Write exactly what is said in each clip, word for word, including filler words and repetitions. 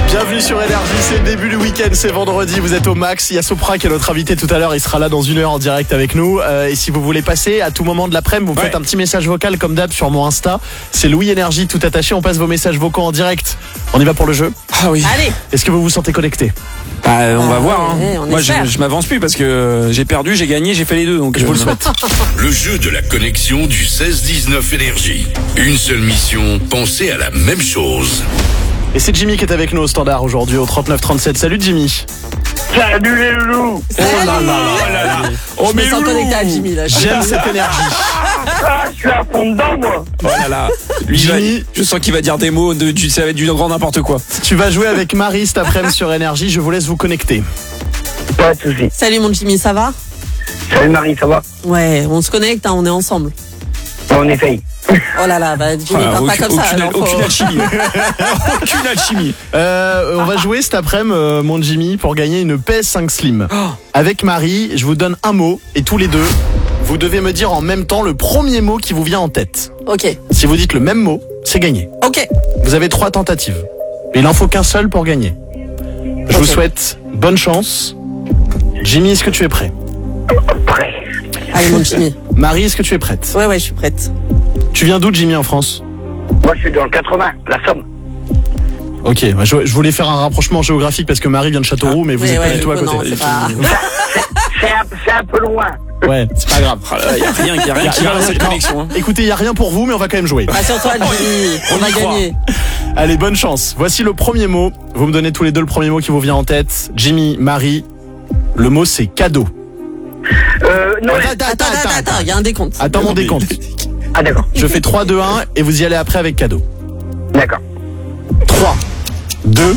Bienvenue sur Énergie, c'est le début du week-end, c'est vendredi, vous êtes au max. Il y a Sopra qui est notre invité tout à l'heure, il sera là dans une heure en direct avec nous. Euh, et si vous voulez passer à tout moment de l'après-midi, vous ouais. faites un petit message vocal comme d'hab sur mon Insta. C'est Louis Énergie tout attaché, on passe vos messages vocaux en direct. On y va pour le jeu? Ah oui. Allez. Est-ce que vous vous sentez connecté? Bah, on va ah, voir. Hein. Ouais, Moi, je, je m'avance plus parce que j'ai perdu, j'ai gagné, j'ai fait les deux. Donc je vous le souhaite. Le jeu de la connexion du seize dix-neuf Énergie. Une seule mission, penser à la même chose. Et c'est Jimmy qui est avec nous au standard aujourd'hui au trente-neuf trente-sept. Salut Jimmy. Salut les loulous. Oh là là là là là. Oh mais loulou. Connecté à Jimmy là. J'aime cette énergie. Ah, je suis à fond dedans moi. Oh là là. Lui, Jimmy, va, je sens qu'il va dire des mots, de, du, ça va être du grand n'importe quoi. Tu vas jouer avec Marie cet après-midi sur Énergie. Je vous laisse vous connecter. Pas de soucis. Salut mon Jimmy, ça va? Salut Marie, ça va? Ouais, on se connecte, hein, on est ensemble. On essaye. Oh là là, bah Jimmy, ah, pas, aucune, pas comme ça. Aucune, alors, aucune faut... alchimie. Aucune alchimie. Euh, on va jouer cet après-midi, euh, mon Jimmy, pour gagner une P S cinq Slim. Oh. Avec Marie, je vous donne un mot et tous les deux, vous devez me dire en même temps le premier mot qui vous vient en tête. Ok. Si vous dites le même mot, c'est gagné. Ok. Vous avez trois tentatives. Il en faut qu'un seul pour gagner. Je okay. vous souhaite bonne chance. Jimmy, est-ce que tu es prêt? Prêt. Allez mon Jimmy. Marie, est-ce que tu es prête? Ouais, ouais, je suis prête. Tu viens d'où, Jimmy, en France? Moi, je suis dans le quatre-vingts, la Somme. Ok, je, je voulais faire un rapprochement géographique parce que Marie vient de Châteauroux, mais vous oui, êtes ouais, pas du tout à côté. Non, c'est pas... c'est, un, c'est un peu loin. Ouais, c'est pas grave. Il n'y a rien, y a rien qui va dans cette connexion. Hein. Écoutez, il n'y a rien pour vous, mais on va quand même jouer. Rassure-toi, Jimmy, on, on va gagner. Allez, bonne chance. Voici le premier mot. Vous me donnez tous les deux le premier mot qui vous vient en tête. Jimmy, Marie, le mot c'est cadeau. Euh, non, attends, attends, attends, attends, il y a un décompte. Attends mon décompte. Ah d'accord. Je fais trois, deux, un et vous y allez après avec cadeau. D'accord. trois, deux,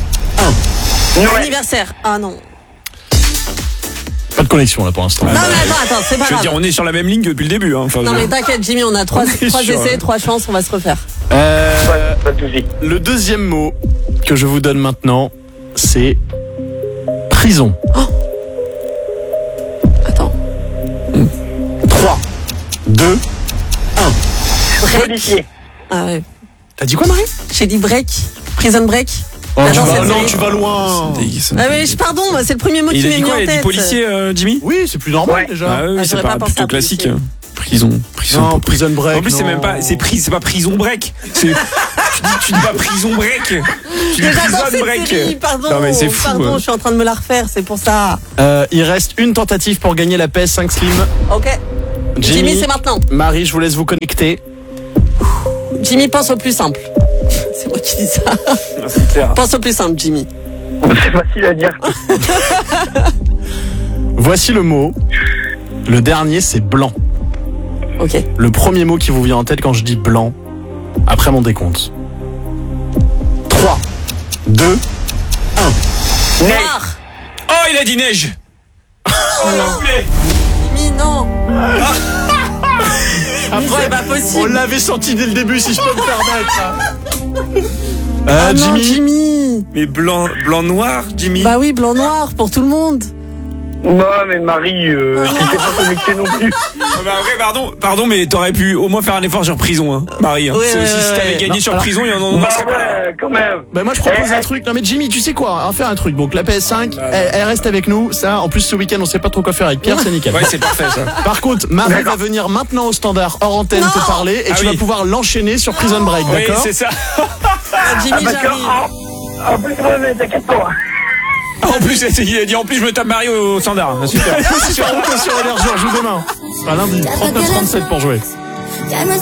un. Non, anniversaire. Ah non. Pas de connexion là pour l'instant. Non mais attends, attends, c'est pas grave. Je veux dire, on est sur la même ligne depuis le début. Hein. Enfin, non mais t'inquiète Jimmy, on a trois, on trois essais, hein. trois chances, on va se refaire. Euh, pas de soucis. Le deuxième mot que je vous donne maintenant, c'est prison. Oh. Attends. trois, deux, un. Policier. Ah ouais. T'as dit quoi, Marie? J'ai dit break. Prison break. Oh, ah tu non, vas, non, vrai. tu vas loin. Ah mais je pardon, moi c'est le premier mot il qui m'est mis quoi, en tête. Il a dit policier, euh, Jimmy? Oui, c'est plus normal ouais. déjà. Ah oui, ah, c'est pas, pas plutôt classique. Prison, prison. Non, prison break. En plus, non. c'est même pas, c'est pris, c'est pas prison break. C'est, tu dis, tu dis pas prison break. Tu dis prison break. Série, pardon, non mais c'est fou. Pardon, hein. je suis en train de me la refaire, c'est pour ça. Euh, il reste une tentative pour gagner la P S cinq Slim. Ok. Jimmy, Jimmy c'est maintenant. Marie, je vous laisse vous connecter. Jimmy, pense au plus simple. C'est moi qui dis ça. C'est clair. Pense au plus simple, Jimmy. C'est facile à dire. Voici le mot. Le dernier, c'est blanc. Ok. Le premier mot qui vous vient en tête quand je dis blanc, après mon décompte. trois, deux, un. Noir. Oh, il a dit neige. Oh non. Jimmy, non. Après, c'est pas possible. On l'avait senti dès le début, si je peux me permettre. Euh, ah non, Jimmy. Jimmy. Mais blanc, blanc noir, Jimmy. Bah oui, blanc noir pour tout le monde. Non mais Marie, euh, tu t'es pas connecté non plus. Bah après, pardon, pardon, mais t'aurais pu au moins faire un effort sur prison, hein, Marie. Hein. Ouais, si ouais, si ouais, t'avais ouais. gagné Non, sur alors... prison, il y en a. Bah ouais, quand même. Bah moi je propose eh, un truc. Non mais Jimmy, tu sais quoi? On va faire un truc. Donc la P S cinq, ah, elle, elle reste avec nous. Ça, en plus ce week-end, on sait pas trop quoi faire avec Pierre, c'est nickel. Ouais, c'est parfait ça. Par contre, Marie va venir maintenant au standard hors antenne non. te parler et ah, tu oui. vas pouvoir l'enchaîner sur Prison Break, Oui, d'accord? c'est ça. Ah, Jimmy, ah, j'arrive. En plus, ouais, mais t'inquiète pas. En plus, il a dit en plus je me tape Mario au standard. Super. Sur Énergie, on joue demain. À lundi, trente-neuf trente-sept pour jouer.